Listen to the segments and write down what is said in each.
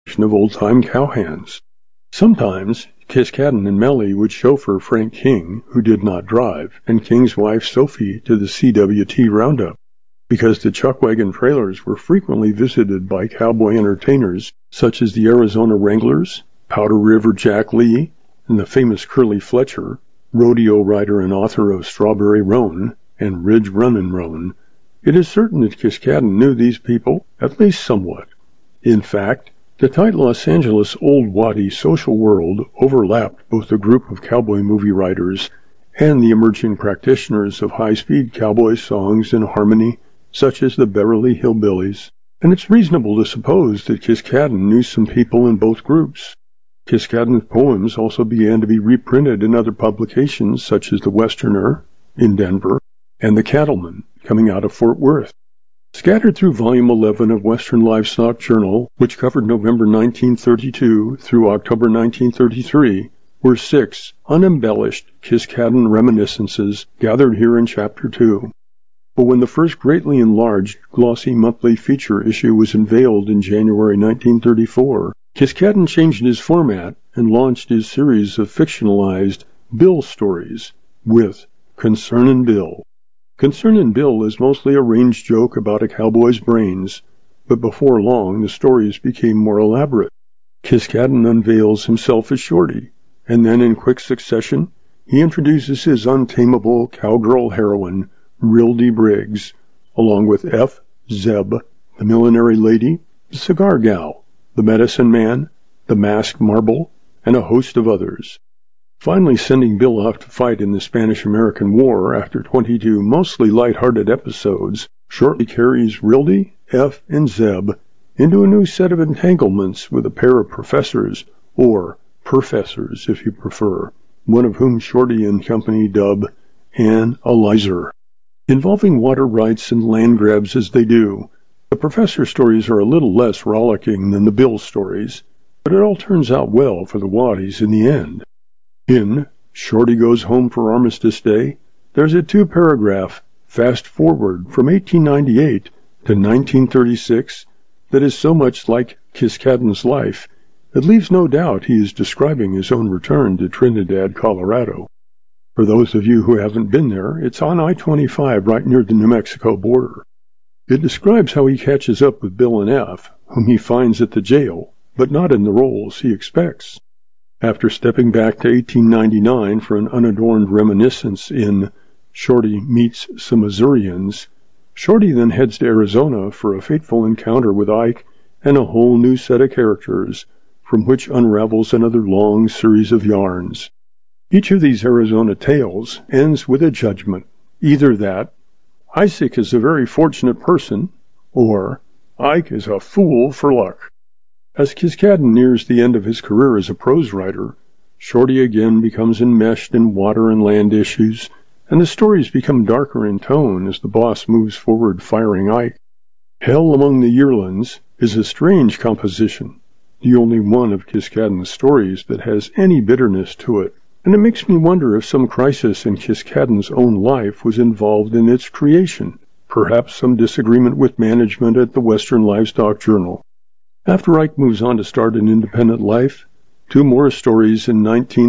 of old-time cowhands. Sometimes Kiskadden and Melly would chauffeur Frank King, who did not drive, and King's wife Sophie to the CWT Roundup, because the chuckwagon trailers were frequently visited by cowboy entertainers such as the Arizona Wranglers, Powder River Jack Lee, and the famous Curly Fletcher, rodeo rider and author of Strawberry Roan and Ridge Runnin' Roan. It is certain that Kiskadden knew these people, at least somewhat. In fact, the tight Los Angeles Old Waddy social world overlapped both the group of cowboy movie writers and the emerging practitioners of high-speed cowboy songs in harmony, such as the Beverly Hillbillies, and it's reasonable to suppose that Kiskadden knew some people in both groups. Kiskadden's poems also began to be reprinted in other publications such as The Westerner in Denver and The Cattleman coming out of Fort Worth. Scattered through Volume 11 of Western Livestock Journal, which covered November 1932 through October 1933, were 6 unembellished Kiskadden reminiscences gathered here in Chapter 2. But when the first greatly enlarged, glossy monthly feature issue was unveiled in January 1934, Kiskadden changed his format and launched his series of fictionalized Bill stories with Concernin' Bill. Concernin' Bill is mostly a range joke about a cowboy's brains, but before long the stories became more elaborate. Kiskadden unveils himself as Shorty, and then in quick succession he introduces his untamable cowgirl heroine, Rildy Briggs, along with F. Zeb, the millinery lady, the cigar gal, the medicine man, the masked marble, and a host of others. Finally sending Bill off to fight in the Spanish-American War after 22 mostly light-hearted episodes, Shorty carries Rildy, F, and Zeb into a new set of entanglements with a pair of professors, or perfessors if you prefer, one of whom Shorty and company dub Ann Elizer. Involving water rights and land grabs as they do, the professor stories are a little less rollicking than the Bill stories, but it all turns out well for the Waddies in the end. In Shorty Goes Home for Armistice Day, there's a 2-paragraph fast-forward from 1898 to 1936 that is so much like Kiskadden's life, it leaves no doubt he is describing his own return to Trinidad, Colorado. For those of you who haven't been there, it's on I-25 right near the New Mexico border. It describes how he catches up with Bill and F, whom he finds at the jail, but not in the roles he expects. After stepping back to 1899 for an unadorned reminiscence in Shorty Meets Some Missourians, Shorty then heads to Arizona for a fateful encounter with Ike and a whole new set of characters, from which unravels another long series of yarns. Each of these Arizona tales ends with a judgment, either that Isaac is a very fortunate person, or Ike is a fool for luck. As Kiskadden nears the end of his career as a prose writer, Shorty again becomes enmeshed in water and land issues, and the stories become darker in tone as the boss moves forward firing Ike. Hell Among the Yearlings is a strange composition, the only one of Kiskadden's stories that has any bitterness to it, and it makes me wonder if some crisis in Kiskadden's own life was involved in its creation, perhaps some disagreement with management at the Western Livestock Journal. After Ike moves on to start an independent life, 2 more stories in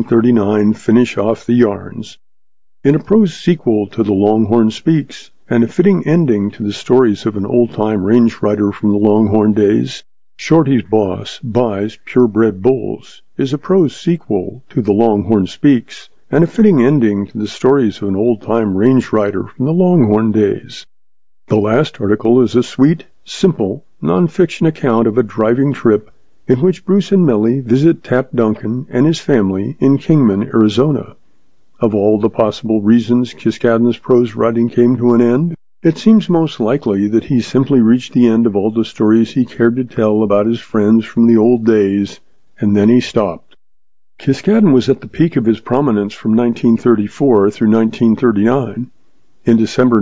1939 finish off the yarns. In a prose sequel to The Longhorn Speaks, and a fitting ending to the stories of an old-time range rider from the Longhorn days, Shorty's Boss Buys Purebred Bulls is a prose sequel to The Longhorn Speaks, and a fitting ending to the stories of an old-time range rider from the Longhorn days. The last article is a sweet, simple, non-fiction account of a driving trip in which Bruce and Melly visit Tap Duncan and his family in Kingman, Arizona. Of all the possible reasons Kiskadden's prose writing came to an end, it seems most likely that he simply reached the end of all the stories he cared to tell about his friends from the old days, and then he stopped. Kiskadden was at the peak of his prominence from 1934 through 1939. In December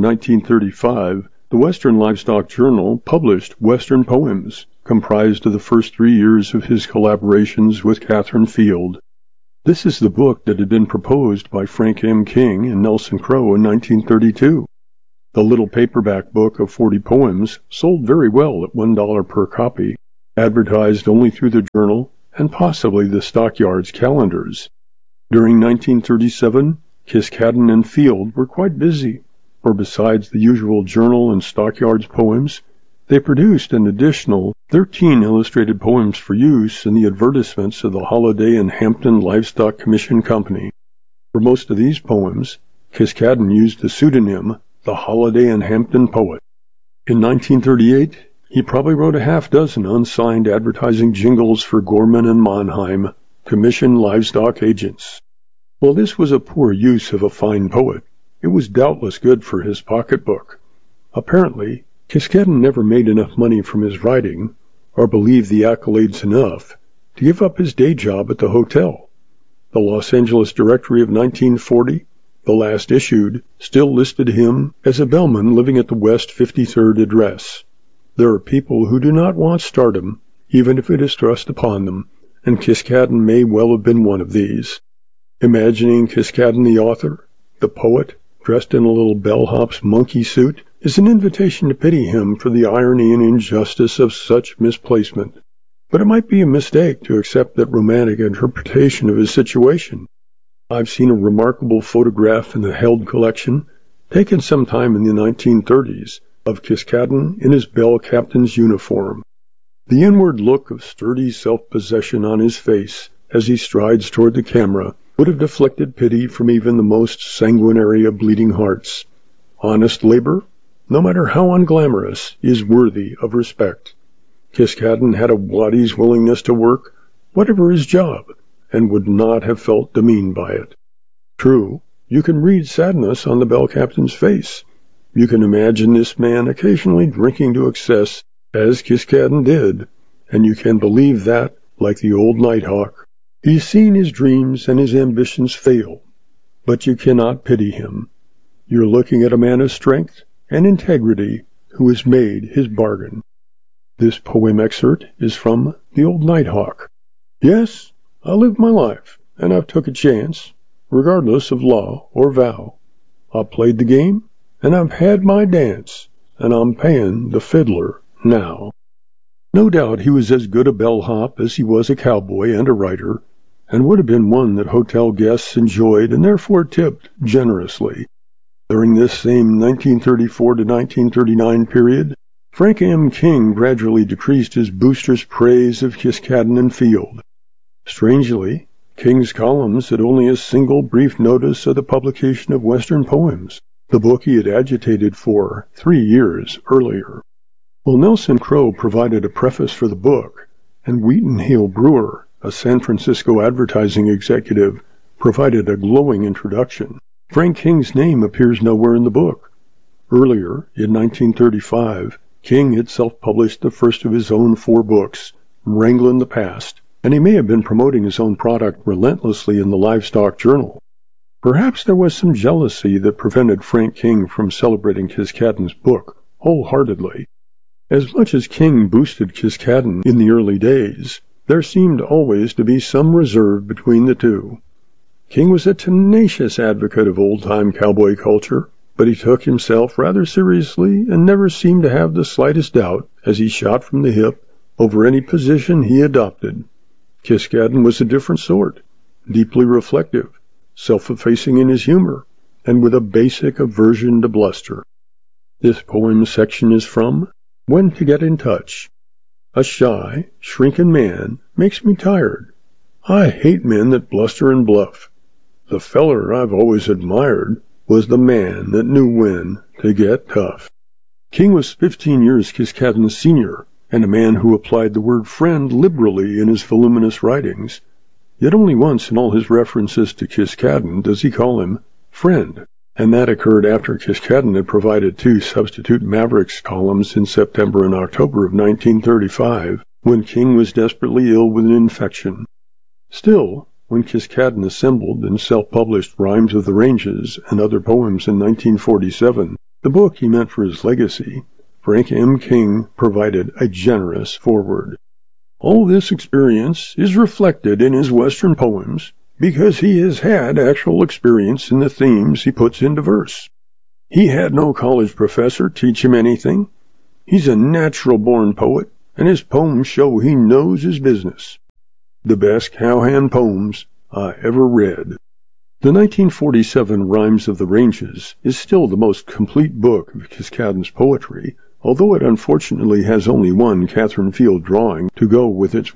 1935, the Western Livestock Journal published Western Poems, comprised of the first 3 years of his collaborations with Catherine Field. This is the book that had been proposed by Frank M. King and Nelson Crowe in 1932. The little paperback book of 40 poems sold very well at $1 per copy. advertised only through the Journal and possibly the stockyards calendars. During 1937, Kiskadden and Field were quite busy, for besides the usual Journal and stockyards poems, they produced an additional 13 illustrated poems for use in the advertisements of the Holiday and Hampton Livestock Commission Company. For most of these poems, Kiskadden used the pseudonym the Holiday and Hampton Poet. In 1938, he probably wrote a half-dozen unsigned advertising jingles for Gorman and Mannheim, commissioned livestock agents. While this was a poor use of a fine poet, it was doubtless good for his pocketbook. Apparently, Kiskadden never made enough money from his writing, or believed the accolades enough, to give up his day job at the hotel. The Los Angeles Directory of 1940, the last issued, still listed him as a bellman living at the West 53rd address. There are people who do not want stardom, even if it is thrust upon them, and Kiskadden may well have been one of these. Imagining Kiskadden the author, the poet, dressed in a little bellhop's monkey suit, is an invitation to pity him for the irony and injustice of such misplacement. But it might be a mistake to accept that romantic interpretation of his situation. I've seen a remarkable photograph in the Held collection, taken sometime in the 1930s, of Kiskadden in his bell captain's uniform. The inward look of sturdy self-possession on his face as he strides toward the camera would have deflected pity from even the most sanguinary of bleeding hearts. Honest labor, no matter how unglamorous, is worthy of respect. Kiskadden had a waddy's willingness to work, whatever his job, and would not have felt demeaned by it. True, you can read sadness on the bell captain's face. You can imagine this man occasionally drinking to excess, as Kiskadden did, and you can believe that, like the old Nighthawk, he's seen his dreams and his ambitions fail. But you cannot pity him. You're looking at a man of strength and integrity who has made his bargain. This poem excerpt is from The Old Nighthawk. Yes, I lived my life, and I've took a chance, regardless of law or vow. I played the game, and I've had my dance, and I'm paying the fiddler now. No doubt he was as good a bellhop as he was a cowboy and a writer, and would have been one that hotel guests enjoyed and therefore tipped generously. During this same 1934 to 1939 period, Frank M. King gradually decreased his boisterous praise of Kiskadden and Field. Strangely, King's columns had only a single brief notice of the publication of Western Poems, the book he had agitated for 3 years earlier. While Nelson Crowe provided a preface for the book, and Wheaton Hale Brewer, a San Francisco advertising executive, provided a glowing introduction, Frank King's name appears nowhere in the book. Earlier, in 1935, King had self-published the first of his own 4 books, Wranglin' the Past, and he may have been promoting his own product relentlessly in the Livestock Journal. Perhaps there was some jealousy that prevented Frank King from celebrating Kiskadden's book wholeheartedly. As much as King boosted Kiskadden in the early days, there seemed always to be some reserve between the two. King was a tenacious advocate of old-time cowboy culture, but he took himself rather seriously and never seemed to have the slightest doubt as he shot from the hip over any position he adopted. Kiskadden was a different sort, deeply reflective, self-effacing in his humor, and with a basic aversion to bluster. This poem section is from When to Get in Touch. A shy, shrinking man makes me tired. I hate men that bluster and bluff. The feller I've always admired was the man that knew when to get tough. King was 15 years Kiskadden's senior, and a man who applied the word friend liberally in his voluminous writings. Yet only once in all his references to Kiskadden does he call him friend, and that occurred after Kiskadden had provided 2 substitute Mavericks columns in September and October of 1935, when King was desperately ill with an infection. Still, when Kiskadden assembled and self-published Rhymes of the Ranges and other poems in 1947, the book he meant for his legacy, Frank M. King provided a generous foreword. All this experience is reflected in his Western poems because he has had actual experience in the themes he puts into verse. He had no college professor teach him anything. He's a natural-born poet, and his poems show he knows his business. The best cowhand poems I ever read. The 1947 Rhymes of the Ranges is still the most complete book of Kiskadden's poetry, although it unfortunately has only one Catherine Field drawing to go with its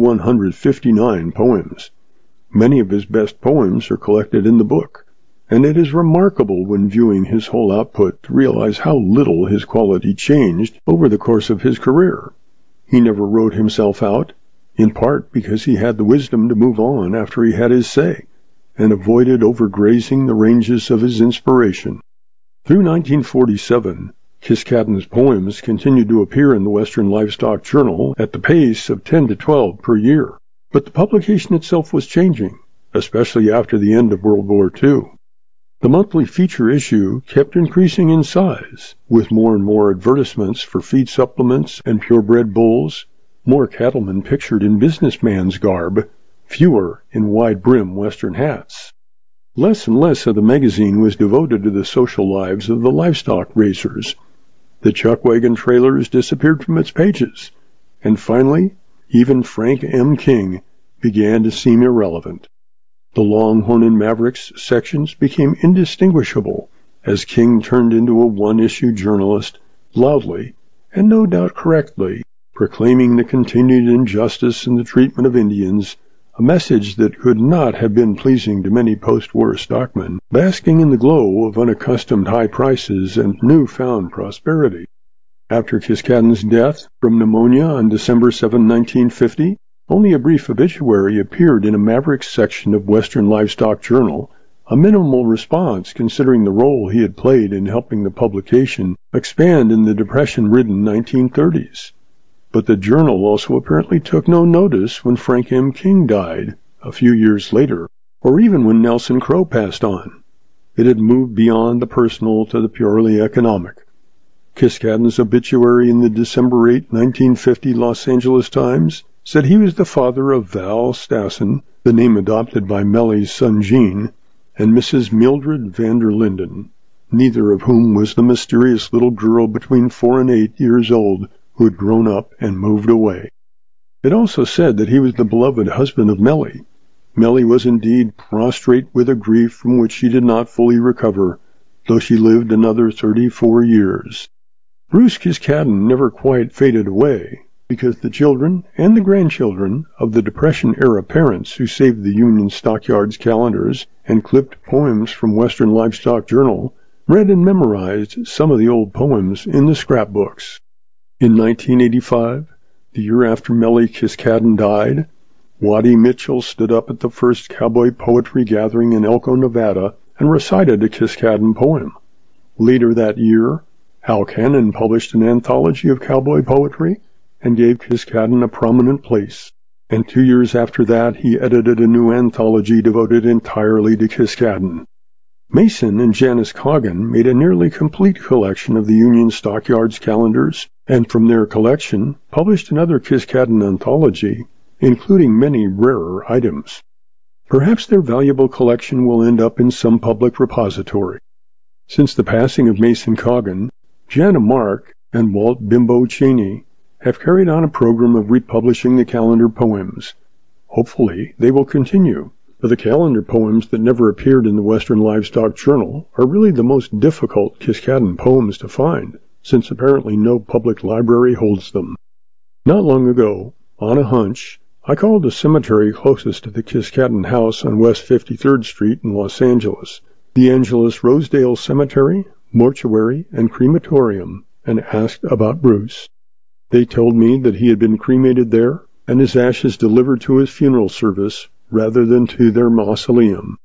159 poems. Many of his best poems are collected in the book, and it is remarkable when viewing his whole output to realize how little his quality changed over the course of his career. He never wrote himself out, in part because he had the wisdom to move on after he had his say, and avoided overgrazing the ranges of his inspiration. Through 1947, Kiskadden's poems continued to appear in the Western Livestock Journal at the pace of 10 to 12 per year, but the publication itself was changing, especially after the end of World War II. The monthly feature issue kept increasing in size, with more and more advertisements for feed supplements and purebred bulls, more cattlemen pictured in businessman's garb, fewer in wide-brim Western hats. Less and less of the magazine was devoted to the social lives of the livestock racers. The chuck wagon trailers disappeared from its pages, and finally, even Frank M. King began to seem irrelevant. The Longhorn and Mavericks sections became indistinguishable as King turned into a one-issue journalist, loudly, and no doubt correctly, proclaiming the continued injustice in the treatment of Indians, a message that could not have been pleasing to many post-war stockmen, basking in the glow of unaccustomed high prices and newfound prosperity. After Kiskadden's death from pneumonia on December 7, 1950, only a brief obituary appeared in a Mavericks section of Western Livestock Journal, a minimal response considering the role he had played in helping the publication expand in the depression-ridden 1930s. But the journal also apparently took no notice when Frank M. King died, a few years later, or even when Nelson Crowe passed on. It had moved beyond the personal to the purely economic. Kiskadden's obituary in the December 8, 1950 Los Angeles Times said he was the father of Val Stassen, the name adopted by Mellie's son Gene, and Mrs. Mildred van der Linden, neither of whom was the mysterious little girl between 4 and 8 years old who had grown up and moved away. It also said that he was the beloved husband of Mellie. Mellie was indeed prostrate with a grief from which she did not fully recover, though she lived another 34 years. Bruce Kiskadden never quite faded away, because the children and the grandchildren of the Depression-era parents who saved the Union Stockyards calendars and clipped poems from Western Livestock Journal read and memorized some of the old poems in the scrapbooks. In 1985, the year after Mellie Kiskadden died, Waddy Mitchell stood up at the first cowboy poetry gathering in Elko, Nevada, and recited a Kiskadden poem. Later that year, Hal Cannon published an anthology of cowboy poetry and gave Kiskadden a prominent place, and 2 years after that he edited a new anthology devoted entirely to Kiskadden. Mason and Janice Coggan made a nearly complete collection of the Union Stockyards calendars, and from their collection published another Kiskadden anthology, including many rarer items. Perhaps their valuable collection will end up in some public repository. Since the passing of Mason Coggan, Jana Mark and Walt Bimbo Cheney have carried on a program of republishing the calendar poems. Hopefully, they will continue, for the calendar poems that never appeared in the Western Livestock Journal are really the most difficult Kiskadden poems to find, since apparently no public library holds them. Not long ago, on a hunch, I called the cemetery closest to the Kiskadden house on West 53rd Street in Los Angeles, the Angeles Rosedale Cemetery, Mortuary, and Crematorium, and asked about Bruce. They told me that he had been cremated there, and his ashes delivered to his funeral service rather than to their mausoleum.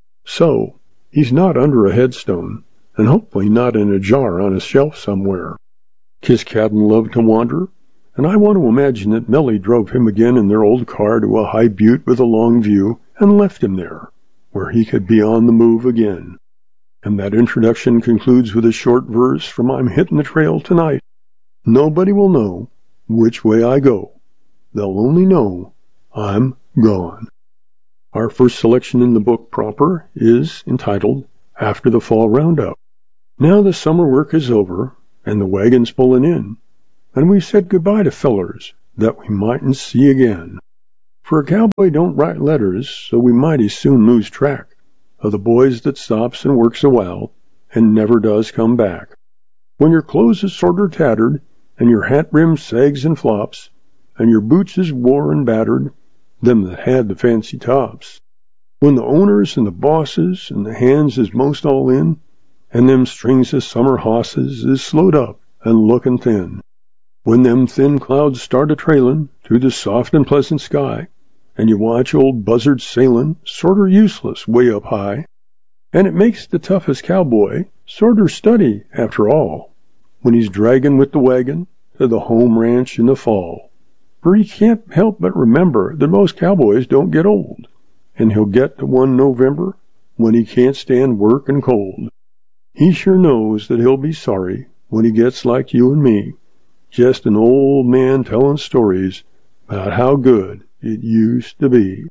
So, he's not under a headstone, and hopefully not in a jar on a shelf somewhere. Kiskadden loved to wander, and I want to imagine that Mellie drove him again in their old car to a high butte with a long view and left him there, where he could be on the move again. And that introduction concludes with a short verse from I'm Hitting the Trail Tonight. Nobody will know which way I go. They'll only know I'm gone. Our first selection in the book proper is entitled After the Fall Roundup. Now the summer work is over, and the wagon's pulling in, and we've said goodbye to fellers that we mightn't see again. For a cowboy don't write letters, so we mighty soon lose track of the boys that stops and works a while and never does come back. When your clothes is sorter tattered, and your hat brim sags and flops, and your boots is wore and battered, them that had the fancy tops. When the owners and the bosses and the hands is most all in, and them strings of summer hosses is slowed up and lookin' thin. When them thin clouds start a-trailin' through the soft and pleasant sky, and you watch old buzzards sailin' sorter useless way up high, and it makes the toughest cowboy sorter study after all, when he's draggin' with the wagon to the home ranch in the fall. For he can't help but remember that most cowboys don't get old, and he'll get to one November when he can't stand work and cold. He sure knows that he'll be sorry when he gets like you and me, just an old man tellin' stories about how good it used to be.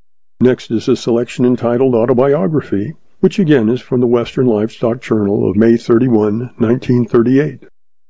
Next is a selection entitled Autobiography, which again is from the Western Livestock Journal of May 31, 1938.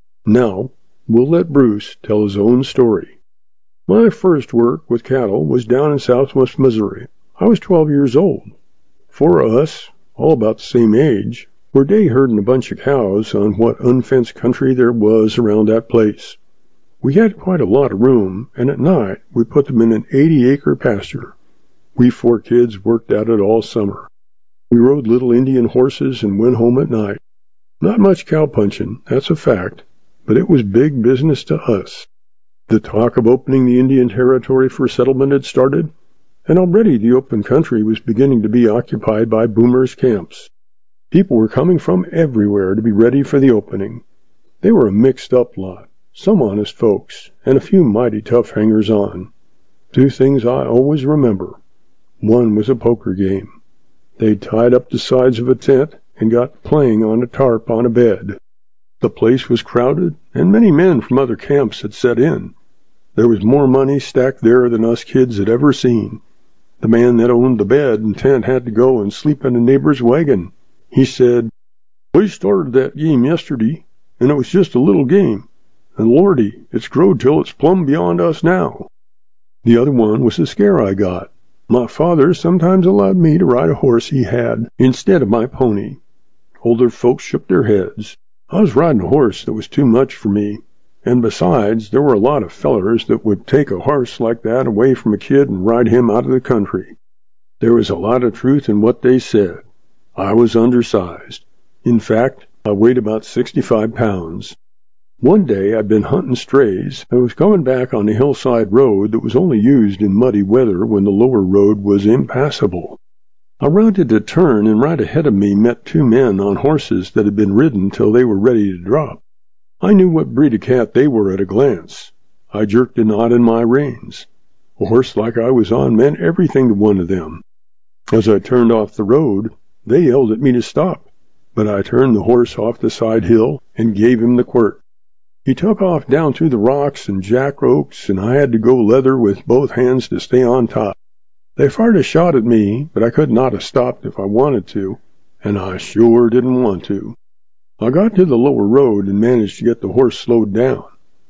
Now, we'll let Bruce tell his own story. My first work with cattle was down in southwest Missouri. I was 12 years old. Four of us, all about the same age, were day herding a bunch of cows on what unfenced country there was around that place. We had quite a lot of room, and at night we put them in an 80-acre pasture. We four kids worked at it all summer. We rode little Indian horses and went home at night. Not much cow punching, that's a fact, but it was big business to us. The talk of opening the Indian Territory for settlement had started, and already the open country was beginning to be occupied by boomers' camps. People were coming from everywhere to be ready for the opening. They were a mixed-up lot, some honest folks, and a few mighty tough hangers-on. Two things I always remember. One was a poker game. They tied up the sides of a tent and got playing on a tarp on a bed. The place was crowded, and many men from other camps had set in. There was more money stacked there than us kids had ever seen. The man that owned the bed and tent had to go and sleep in a neighbor's wagon. He said, "We started that game yesterday, and it was just a little game, and lordy, it's growed till it's plumb beyond us now." The other one was a scare I got. My father sometimes allowed me to ride a horse he had instead of my pony. Older folks shook their heads. I was riding a horse that was too much for me, and besides, there were a lot of fellers that would take a horse like that away from a kid and ride him out of the country. There was a lot of truth in what they said. I was undersized. In fact, I weighed about 65 pounds. One day I'd been hunting strays and was coming back on a hillside road that was only used in muddy weather when the lower road was impassable. I rounded a turn, and right ahead of me met two men on horses that had been ridden till they were ready to drop. I knew what breed of cat they were at a glance. I jerked a knot in my reins. A horse like I was on meant everything to one of them. As I turned off the road, they yelled at me to stop, but I turned the horse off the side hill and gave him the quirt. He took off down through the rocks and jack ropes, and I had to go leather with both hands to stay on top. They fired a shot at me, but I could not have stopped if I wanted to, and I sure didn't want to. I got to the lower road and managed to get the horse slowed down.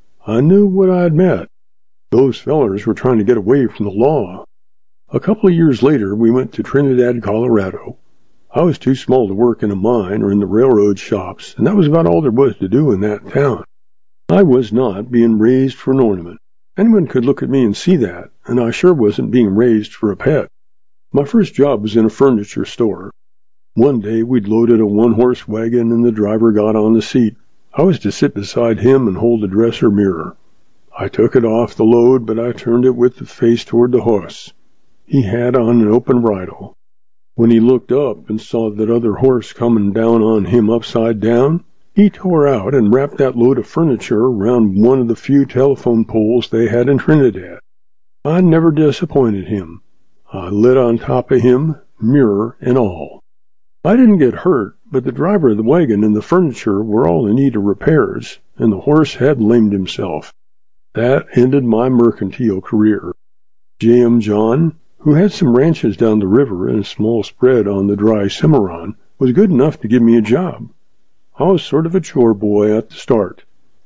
I knew what I'd met. Those fellers were trying to get away from the law. A couple of years later, we went to Trinidad, Colorado. I was too small to work in a mine or in the railroad shops, and that was about all there was to do in that town. I was not being raised for an ornament. Anyone could look at me and see that, and I sure wasn't being raised for a pet. My first job was in a furniture store. One day we'd loaded a one-horse wagon and the driver got on the seat. I was to sit beside him and hold the dresser mirror. I took it off the load, but I turned it with the face toward the horse. He had on an open bridle. When he looked up and saw that other horse coming down on him upside down, he tore out and wrapped that load of furniture around one of the few telephone poles they had in Trinidad. I never disappointed him. I lit on top of him, mirror and all. I didn't get hurt, but the driver of the wagon and the furniture were all in need of repairs, and the horse had lamed himself. That ended my mercantile career. J.M. John, who had some ranches down the river and a small spread on the dry Cimarron, was good enough to give me a job. I was sort of a chore boy at the start,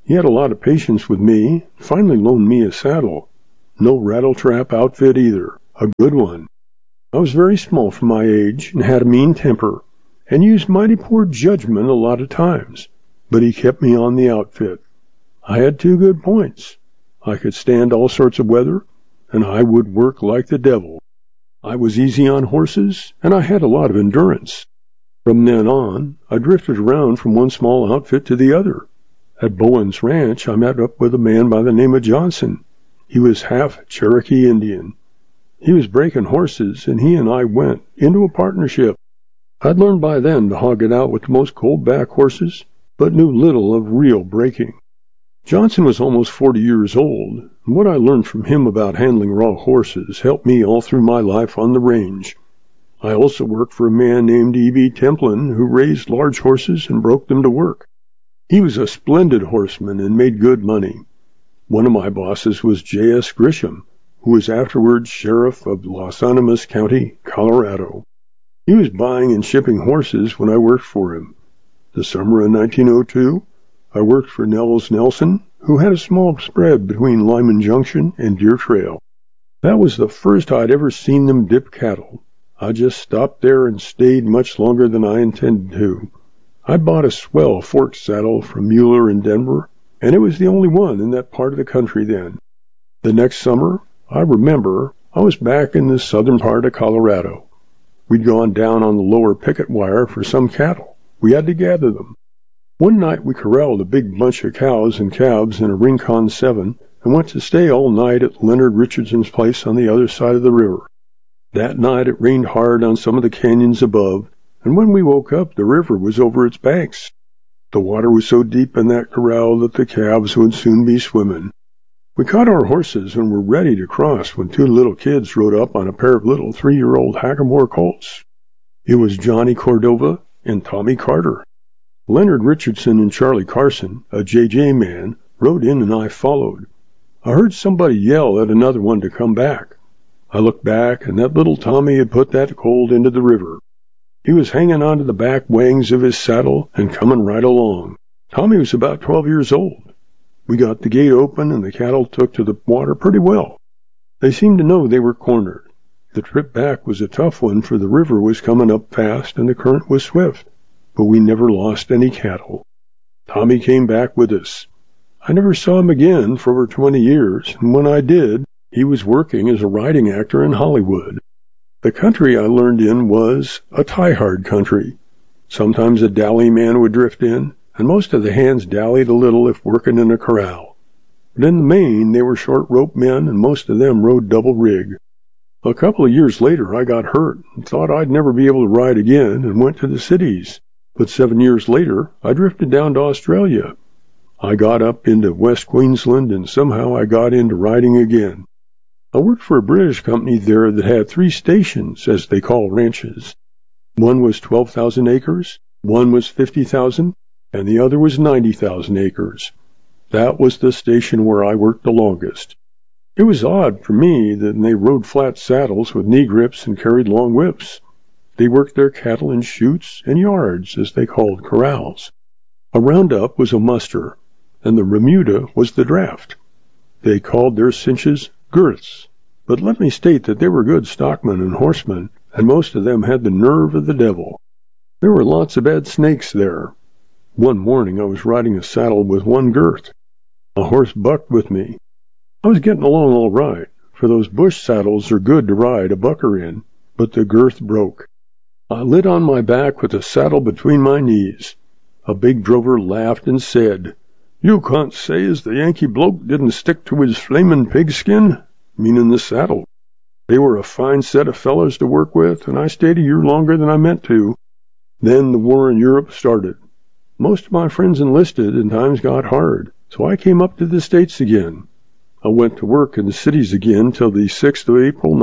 He had a lot of patience with me, finally loaned me a saddle. No rattletrap outfit either, a good one. I was very small for my age and had a mean temper, and used mighty poor judgment a lot of times, but he kept me on the outfit. I had two good points. I could stand all sorts of weather, and I would work like the devil. I was easy on horses, and I had a lot of endurance. From then on, I drifted around from one small outfit to the other. At Bowen's Ranch, I met up with a man by the name of Johnson. He was half Cherokee Indian. He was breaking horses, and he and I went into a partnership. I'd learned by then to hog it out with the most cold-back horses, but knew little of real breaking. Johnson was almost 40 years old, and what I learned from him about handling raw horses helped me all through my life on the range. I also worked for a man named E.B. Templin, who raised large horses and broke them to work. He was a splendid horseman and made good money. One of my bosses was J.S. Grisham, who was afterwards sheriff of Los Animas County, Colorado. He was buying and shipping horses when I worked for him. The summer of 1902, I worked for Nels Nelson, who had a small spread between Lyman Junction and Deer Trail. That was the first I'd ever seen them dip cattle. I just stopped there and stayed much longer than I intended to. I bought a swell fork saddle from Mueller in Denver, and it was the only one in that part of the country then. The next summer, I remember, I was back in the southern part of Colorado. We'd gone down on the lower picket wire for some cattle. We had to gather them. One night we corralled a big bunch of cows and calves in a Rincon 7 and went to stay all night at Leonard Richardson's place on the other side of the river. That night it rained hard on some of the canyons above, and when we woke up, the river was over its banks. The water was so deep in that corral that the calves would soon be swimming. We caught our horses and were ready to cross when two little kids rode up on a pair of little 3-year-old Hackamore colts. It was Johnny Cordova and Tommy Carter. Leonard Richardson and Charlie Carson, a J.J. man, rode in and I followed. I heard somebody yell at another one to come back. I looked back, and that little Tommy had put that colt into the river. He was hanging onto the back wangs of his saddle and coming right along. Tommy was about 12 years old. We got the gate open, and the cattle took to the water pretty well. They seemed to know they were cornered. The trip back was a tough one, for the river was coming up fast and the current was swift, but we never lost any cattle. Tommy came back with us. I never saw him again for over 20 years, and when I did, he was working as a riding actor in Hollywood. The country I learned in was a tie-hard country. Sometimes a dally man would drift in, and most of the hands dallied a little if working in a corral. But in the main, they were short-rope men, and most of them rode double rig. A couple of years later, I got hurt and thought I'd never be able to ride again and went to the cities. But 7 years later, I drifted down to Australia. I got up into West Queensland, and somehow I got into riding again. I worked for a British company there that had 3 stations, as they call ranches. One was 12,000 acres, one was 50,000, and the other was 90,000 acres. That was the station where I worked the longest. It was odd for me that they rode flat saddles with knee grips and carried long whips. They worked their cattle in chutes and yards, as they called corrals. A roundup was a muster, and the remuda was the draft. They called their cinches girths, but let me state that they were good stockmen and horsemen, and most of them had the nerve of the devil. There were lots of bad snakes there. One morning I was riding a saddle with one girth. A horse bucked with me. I was getting along all right, for those bush saddles are good to ride a bucker in, but the girth broke. I lit on my back with the saddle between my knees. A big drover laughed and said, "You can't say as the Yankee bloke didn't stick to his flamin' pigskin," meaning the saddle. They were a fine set of fellows to work with, and I stayed a year longer than I meant to. Then the war in Europe started. Most of my friends enlisted, and times got hard, so I came up to the States again. I went to work in the cities again till the 6th of April,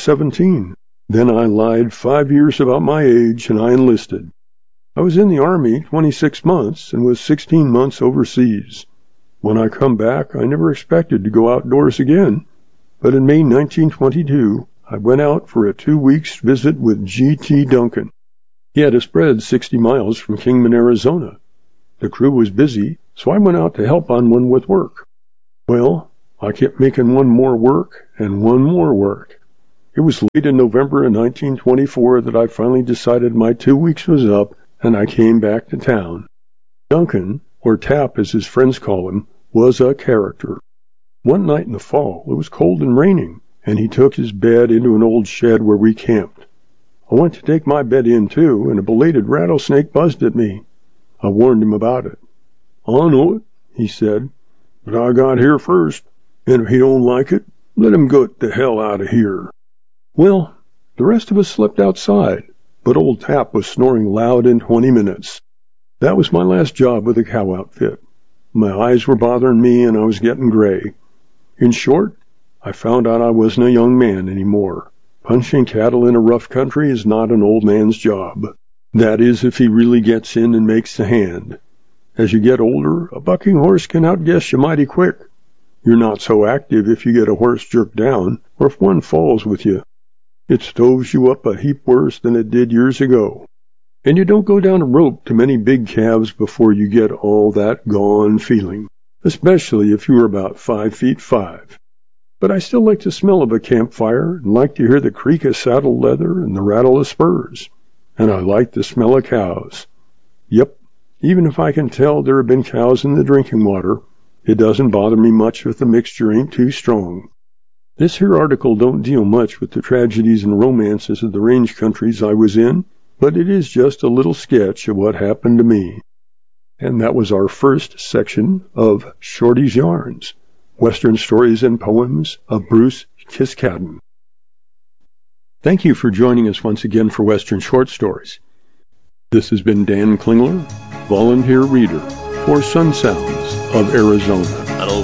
1917. Then I lied 5 years about my age, and I enlisted. I was in the Army 26 months and was 16 months overseas. When I come back, I never expected to go outdoors again, but in May 1922, I went out for a 2 weeks visit with G.T. Duncan. He had a spread 60 miles from Kingman, Arizona. The crew was busy, so I went out to help on one with work. Well, I kept making one more work and one more work. It was late in November of 1924 that I finally decided my 2 weeks was up, and I came back to town. Duncan, or Tap as his friends call him, was a character. One night in the fall, it was cold and raining, and he took his bed into an old shed where we camped. I went to take my bed in, too, and a belated rattlesnake buzzed at me. I warned him about it. "I know it," he said, "but I got here first, and if he don't like it, let him get the hell out of here." Well, the rest of us slept outside, but old Tap was snoring loud in 20 minutes. That was my last job with the cow outfit. My eyes were bothering me, and I was getting gray. In short, I found out I wasn't a young man anymore. Punching cattle in a rough country is not an old man's job. That is, if he really gets in and makes the hand. As you get older, a bucking horse can outguess you mighty quick. You're not so active if you get a horse jerked down, or if one falls with you. It stoves you up a heap worse than it did years ago. And you don't go down a rope to many big calves before you get all that gone feeling, especially if you are about 5'5". But I still like the smell of a campfire, and like to hear the creak of saddle leather and the rattle of spurs. And I like the smell of cows. Yep, even if I can tell there have been cows in the drinking water, it doesn't bother me much if the mixture ain't too strong. This here article don't deal much with the tragedies and romances of the range countries I was in, but it is just a little sketch of what happened to me. And that was our first section of Shorty's Yarns, Western Stories and Poems of Bruce Kiskaddon. Thank you for joining us once again for Western Short Stories. This has been Dan Klingler, volunteer reader for Sun Sounds of Arizona.